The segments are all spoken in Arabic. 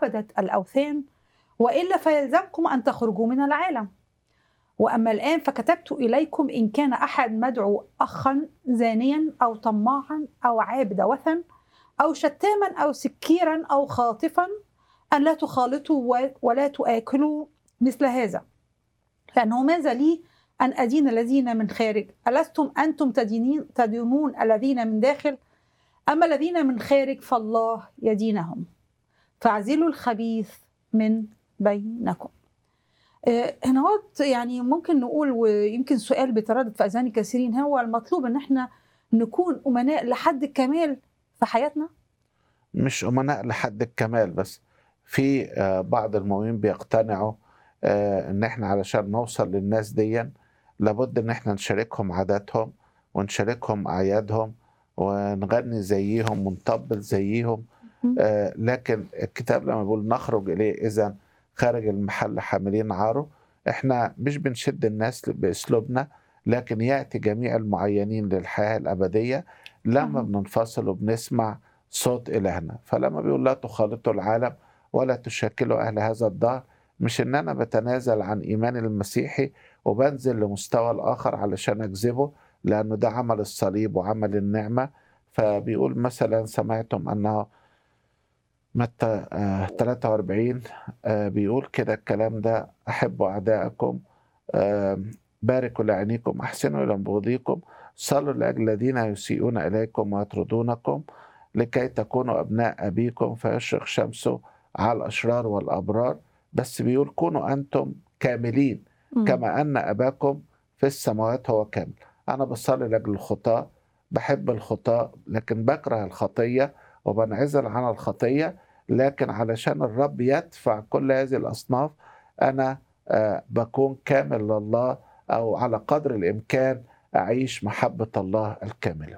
عبدت الأوثان، وإلا فيلزمكم أن تخرجوا من العالم. وأما الآن فكتبت إليكم إن كان أحد مدعو أخا زانيا أو طماعا أو عابد وثن أو شتاما أو سكيرا أو خاطفا أن لا تخالطوا ولا تآكلوا مثل هذا، لأنه ماذا لي أن أدين الذين من خارج؟ ألستم أنتم تدينون الذين من داخل؟ أما الذين من خارج فالله يدينهم. فاعزلوا الخبيث من بينكم. هنا يعني ممكن نقول، ويمكن سؤال بيتردد في أذهان كثيرين، هو المطلوب أن احنا نكون أمناء لحد الكمال في حياتنا؟ مش أمناء لحد الكمال بس، في بعض المؤمنين بيقتنعوا ان احنا علشان نوصل للناس دي لابد ان احنا نشاركهم عاداتهم ونشاركهم اعيادهم ونغني زيهم ونطبل زيهم. لكن الكتاب لما بيقول نخرج اليه اذا خارج المحل حاملين عاره، احنا مش بنشد الناس باسلوبنا، لكن ياتي جميع المعينين للحياه الابديه لما بننفصل وبنسمع صوت الهنا. فلما بيقول لا تخالطوا العالم ولا تشكلوا اهل هذا الدهر، مش ان انا بتنازل عن ايماني المسيحي وبنزل لمستوى الاخر علشان اجذبه، لانه ده عمل الصليب وعمل النعمه. فبيقول مثلا سمعتم انه متى 43 بيقول كده الكلام ده: احبوا اعداءكم، باركوا لعينيكم، احسنوا الى مبغضيكم، صلوا لاجل الذين يسيئون اليكم ويطردونكم، لكي تكونوا ابناء ابيكم فيشرق شمسه على الاشرار والابرار. بس بيقول كونوا انتم كاملين كما ان اباكم في السماوات هو كامل. انا بصلي لاجل الخطاة، بحب الخطاة، لكن بكره الخطية وبنعزل عن الخطية. لكن علشان الرب يدفع كل هذه الأصناف أنا بكون كامل لله، أو على قدر الإمكان أعيش محبة الله الكاملة.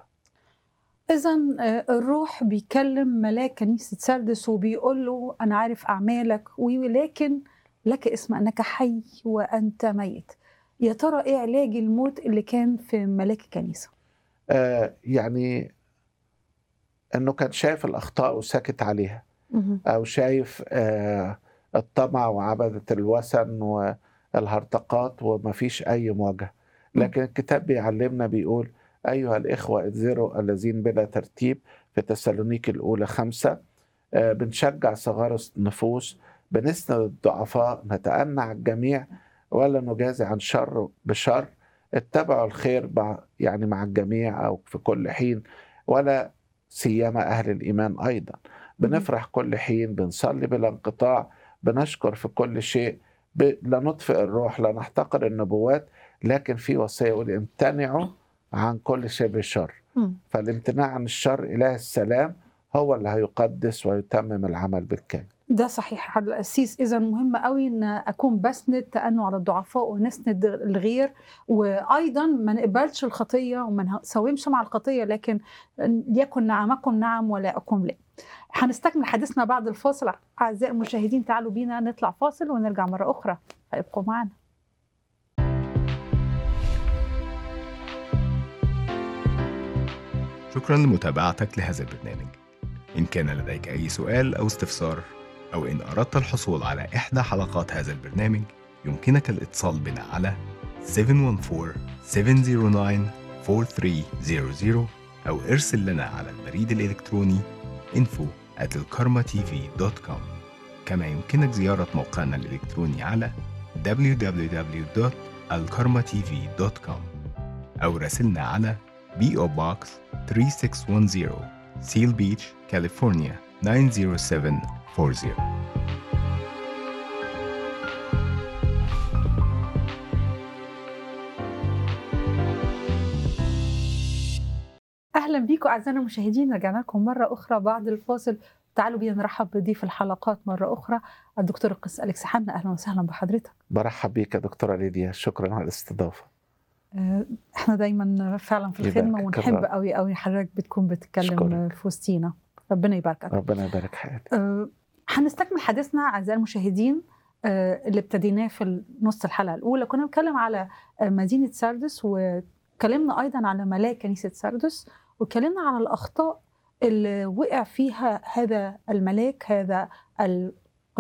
إذن الروح بيكلم ملاك كنيسة سردس وبيقول له أنا عارف أعمالك، ولكن لك اسم أنك حي وأنت ميت. يا ترى إيه علاج الموت اللي كان في ملاك الكنيسة؟ يعني أنه كان شايف الأخطاء وساكت عليها، أو شايف الطمع وعبدة الوثن والهرطقات ومفيش أي مواجهة. لكن الكتاب بيعلمنا بيقول: أيها الإخوة اذروا الذين بلا ترتيب، في تسالونيكي الأولى 5. بنشجع صغار النفوس، بنسند الضعفاء، نتأنى الجميع ولا نجازي عن شر بشر. اتبعوا الخير يعني مع الجميع أو في كل حين، ولا سيما أهل الإيمان أيضا. بنفرح كل حين، بنصلي بلا انقطاع، بنشكر في كل شيء، لا نطفئ الروح، لا نحتقر النبوات، لكن في وصية يقول: امتنعوا عن كل شيء بشر. فالامتناع عن الشر إله السلام هو اللي هيقدس ويتمم العمل بالكامل. ده صحيح على الأسيس. إذا مهم قوي أن أكون بسند تأنوا على الضعفاء ونسند الغير، وأيضا ما نقبلش الخطية وما نساومش مع الخطية، لكن يكن نعمكم نعم ولا أكم لا. هنستكمل حديثنا بعد الفاصل. أعزائي المشاهدين تعالوا بينا نطلع فاصل ونرجع مرة أخرى، فابقوا معنا. شكرا لمتابعتك لهذا البرنامج. إن كان لديك أي سؤال أو استفسار، أو إن أردت الحصول على إحدى حلقات هذا البرنامج، يمكنك الاتصال بنا على 714-709-4300 أو ارسل لنا على البريد الإلكتروني info@alkarmatv.com. كما يمكنك زيارة موقعنا الإلكتروني على www.alkarmatv.com أو راسلنا على PO Box 3610 Seal Beach, California 90740. أهلا بيكم أعزائنا المشاهدين، رجعنا لكم مرة أخرى بعد الفاصل. تعالوا بينا نرحب بضيف الحلقات مرة أخرى الدكتور القس أليكس حنا. أهلا وسهلا بحضرتك. برحب بيك يا دكتورة ليديا، شكرا على الاستضافة. احنا دايما فعلا في الخدمة ونحب قوي قوي حضرتك بتكون بتتكلم في وسطينا. ربنا يباركك. ربنا يبارك حياتك. هنستكمل حديثنا أعزائي المشاهدين اللي ابتديناه في نص الحلقة الأولى. كنا بنتكلم على مدينة سردس، وكلمنا أيضا على ملاك كنيسة سردس، وكلمنا على الأخطاء اللي وقع فيها هذا الملاك، هذا